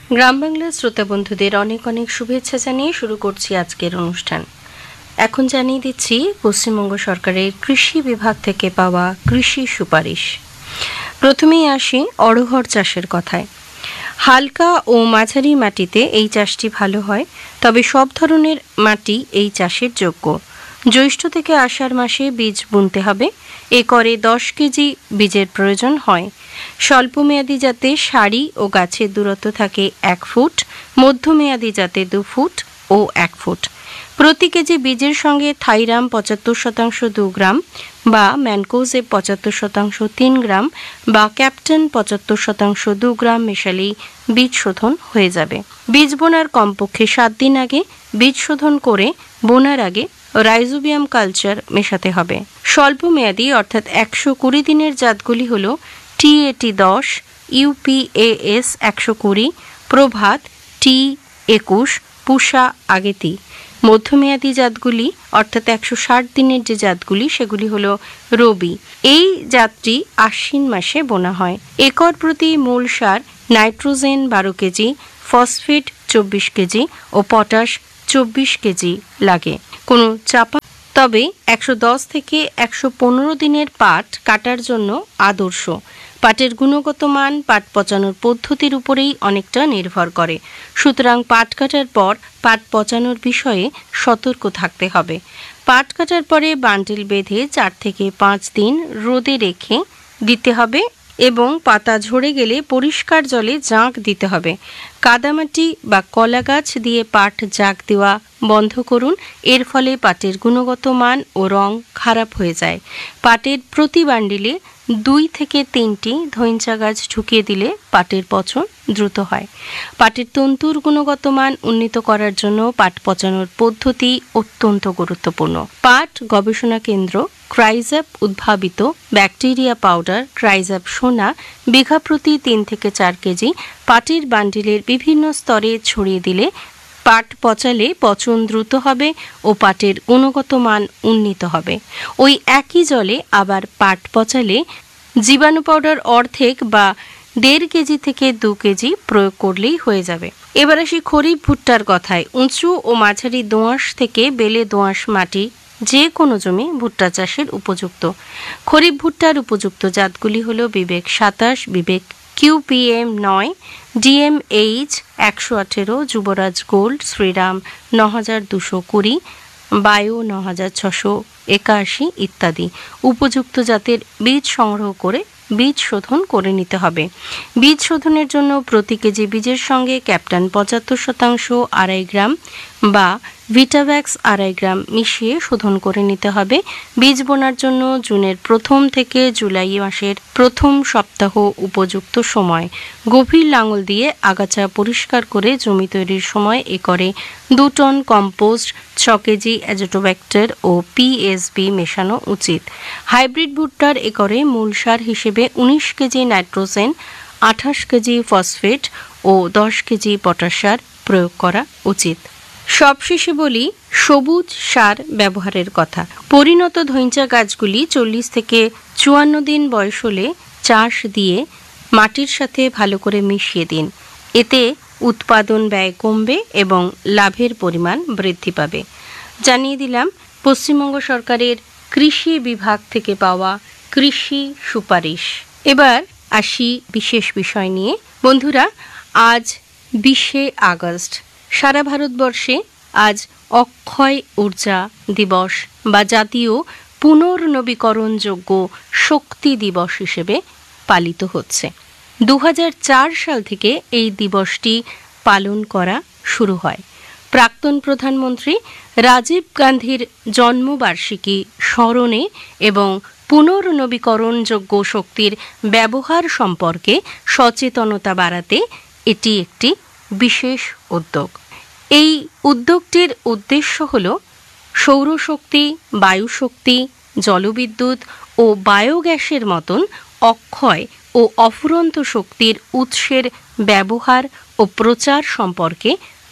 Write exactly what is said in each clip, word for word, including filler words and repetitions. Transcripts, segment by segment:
গ্রাম বাংলার শ্রোতা বন্ধুদের অনেক অনেক শুভেচ্ছা জানিয়ে শুরু করছি আজকের অনুষ্ঠান। এখন জানিয়ে দিচ্ছি পশ্চিমবঙ্গ সরকারের কৃষি বিভাগ থেকে পাওয়া কৃষি সুপারিশ। প্রথমেই আসি অড়হর চাষের কথায়। হালকা ও মাঝারি মাটিতে এই চাষটি ভালো হয়, তবে সব ধরনের মাটি এই চাষের যোগ্য। জ্যৈষ্ঠ থেকে আষাঢ় মাসে বীজ বুনতে হবে। একরে দশ কেজি বীজের প্রয়োজন হয়। স্বল্পমেয়াদী জাতে সারি ও গাছের দূরত্ব থাকে এক ফুট, মধ্যমেয়াদী জাতে দু ফুট ও এক ফুট। প্রতি কেজি বীজের সঙ্গে থাইরাম পঁচাত্তর শতাংশ দু গ্রাম বা ম্যানকোজেব পঁচাত্তর শতাংশ তিন গ্রাম বা ক্যাপ্টেন পঁচাত্তর শতাংশ দু গ্রাম মেশালেই বীজ শোধন হয়ে যাবে। বীজ বোনার কমপক্ষে সাত দিন আগে বীজ শোধন করে বোনার আগে রাইজোবিয়াম কালচার মেশাতে হবে। স্বল্প মেয়াদী অর্থাৎ একশো কুড়ি দিনের জাতগুলি হল টি এটি দশ, ইউপিএএস একশো কুড়ি, প্রভাত, টি একুশ, পুষা আগেতি। মধ্যমেয়াদী জাতগুলি অর্থাৎ একশো ষাট দিনের যে জাতগুলি সেগুলি হল রবি। এই জাতটি আশ্বিন মাসে বোনা হয়। একর প্রতি মূল সার নাইট্রোজেন বারো কেজি, ফসফেট চব্বিশ কেজি ও পটাশ চব্বিশ কেজি লাগে। কোনো চাপা তবে একশো দশ থেকে একশো পনেরো দিনের পাট কাটার জন্য আদর্শ। পাটের গুণগত মান পাট পচানোর পদ্ধতির উপরেই অনেকটা নির্ভর করে। সুতরাং পাট কাটার পর পাট পচানোর বিষয়ে সতর্ক থাকতে হবে। পাট কাটার পরে বান্ডিল বেঁধে চার থেকে পাঁচ দিন রোদে রেখে দিতে হবে এবং পাতা ঝরে গেলে পরিষ্কার জলে জাঁক দিতে হবে। কাদামাটি বা কলা গাছ দিয়ে পাট জাগ দেওয়া বন্ধ করুন। এর ফলে পাটের গুণগত মান ও রং খারাপ হয়ে যায়। পাটের প্রতি বান্ডিলে দুই থেকে তিনটি ধইঞ্চা গাছ ঢুকিয়ে দিলে পাটের পচন দ্রুত হয়। পাটের তন্তুর গুণগত মান উন্নীত করার জন্য পাট পচানোর পদ্ধতি অত্যন্ত গুরুত্বপূর্ণ। পাট গবেষণা কেন্দ্র ক্রাইজ্যাপ উদ্ভাবিত ব্যাকটেরিয়া পাউডার ক্রাইজ্যাপ সোনা বিঘা প্রতি তিন থেকে চার কেজি পাটের বান্ডিলের বিভিন্ন স্তরে ছড়িয়ে দিলে পাট পচালে পচন দ্রুত হবে ও পাটের গুণগত মান উন্নীত হবে। ওই একই জলে আবার পাট পচালে জীবাণু পাউডার অর্ধেক বা দেড় কেজি থেকে দু কেজি প্রয়োগ করলেই হয়ে যাবে। এবার আসি খরিফ ভুট্টার কথায়। উঁচু ও মাঝারি দোআঁশ থেকে বেলে দোআঁশ মাটি যে কোনো জমি ভুট্টা চাষের উপযুক্ত। খরিফ ভুট্টার উপযুক্ত জাতগুলি হল বিবেক সাতাশ, বিবেক কিউপিএম নয়, ডিএমএইচ একশো আঠেরো, যুবরাজ গোল্ড, শ্রীরাম ন হাজার দুশো কুড়ি, বায়ো ন হাজার ছশো একাশি ইত্যাদি। উপযুক্ত জাতের বীজ সংগ্রহ করে বীজ শোধন করে নিতে হবে। বীজ শোধনের জন্য প্রতি কেজি বীজের সঙ্গে ক্যাপ্টেন পঁচাত্তর শতাংশ আড়াই গ্রাম বা ভিটাভ্যাক্স আড়াই গ্রাম মিশিয়ে শোধন করে নিতে হবে। বীজ বোনার জন্য জুনের প্রথম থেকে জুলাই মাসের প্রথম সপ্তাহ উপযুক্ত সময়। গভীর লাঙল দিয়ে আগাছা পরিষ্কার করে জমি তৈরির সময় একরে দু টন কম্পোস্ট, ছ কেজি অ্যাজোটোব্যাক্টর ও পিএসবি মেশানো উচিত। হাইব্রিড ভুট্টার একরে মূল সার হিসেবে উনিশ কেজি নাইট্রোজেন, আঠাশ কেজি ফসফেট ও দশ কেজি পটাশ সার প্রয়োগ করা উচিত। সবশেষে বলি সবুজ সার ব্যবহারের কথা। পরিণত ধইঞ্চা গাছগুলি চল্লিশ থেকে চুয়ান্ন দিন বয়স হলে চাষ দিয়ে মাটির সাথে ভালো করে মিশিয়ে দিন। এতে উৎপাদন ব্যয় কমবে এবং লাভের পরিমাণ বৃদ্ধি পাবে। জানিয়ে দিলাম পশ্চিমবঙ্গ সরকারের কৃষি বিভাগ থেকে পাওয়া কৃষি সুপারিশ। এবার আসি বিশেষ বিষয় নিয়ে। বন্ধুরা, আজ বিশে আগস্ট। সারা ভারতবর্ষে আজ অক্ষয় ঊর্জা দিবস বা জাতীয় পুনর্নবীকরণযোগ্য শক্তি দিবস হিসেবে পালিত হচ্ছে। দু হাজার চার সাল থেকে এই দিবসটি পালন করা শুরু হয়। প্রাক্তন প্রধানমন্ত্রী রাজীব গান্ধীর জন্মবার্ষিকী স্মরণে এবং পুনর্নবীকরণযোগ্য শক্তির ব্যবহার সম্পর্কে সচেতনতা বাড়াতে এটি একটি বিশেষ উদ্যোগ। এই উদ্যোগটির উদ্দেশ্য হল সৌরশক্তি, বায়ুশক্তি, জলবিদ্যুৎ ও বায়োগ্যাসের মতন অক্ষয় ও অফুরন্ত শক্তির উৎসের ব্যবহার ও প্রচার সম্পর্কে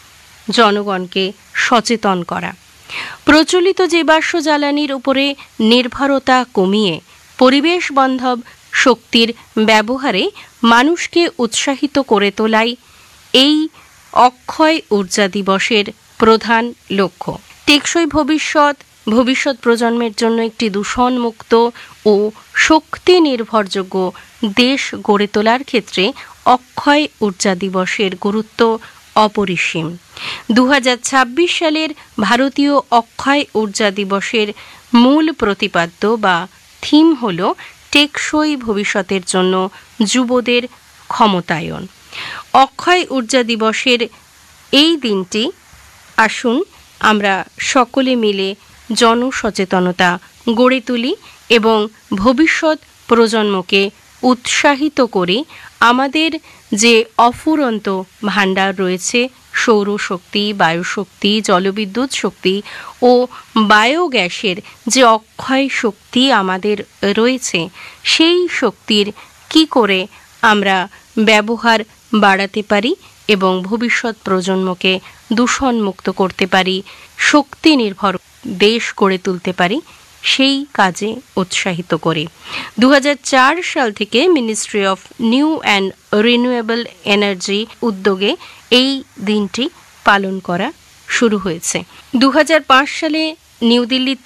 জনগণকে সচেতন করা। প্রচলিত জীবাশ্ম জ্বালানির উপরে নির্ভরতা কমিয়ে পরিবেশ বান্ধব শক্তির ব্যবহারে মানুষকে উৎসাহিত করে তোলাই এই অক্ষয় ঊর্জা দিবসের প্রধান লক্ষ্য। টেকসই ভবিষ্যৎ, ভবিষ্যৎ প্রজন্মের জন্য একটি দূষণমুক্ত ও শক্তি নির্ভরযোগ্য দেশ গড়ে তোলার ক্ষেত্রে অক্ষয় ঊর্জা দিবসের গুরুত্ব অপরিসীম। দু হাজার ছাব্বিশ সালের ভারতীয় অক্ষয় ঊর্জা দিবসের মূল প্রতিপাদ্য বা থিম হল টেকসই ভবিষ্যতের জন্য যুবদের ক্ষমতায়ন। অক্ষয় ঊর্জা দিবসের এই দিনটি আসুন আমরা সকলে মিলে জনসচেতনতা গড়ে তুলি এবং ভবিষ্যৎ প্রজন্মকে উৎসাহিত করে আমাদের যে অফুরন্ত ভাণ্ডার রয়েছে সৌরশক্তি, বায়ুশক্তি, জলবিদ্যুৎ শক্তি ও বায়োগ্যাসের যে অক্ষয় শক্তি আমাদের রয়েছে, সেই শক্তির কি করে আমরা ব্যবহার বাড়াতে পারি এবং ভবিষ্যৎ প্রজন্মকে দূষণমুক্ত করতে পারি, শক্তি নির্ভর দেশ গড়ে তুলতে পারি, সেই কাজে উৎসাহিত করে দু হাজার চার সাল থেকে ministry of new and renewable energy উদ্যোগে এই দিনটি পালন করা শুরু হয়েছে। দু হাজার পাঁচ সালে নিউ দিল্লিতে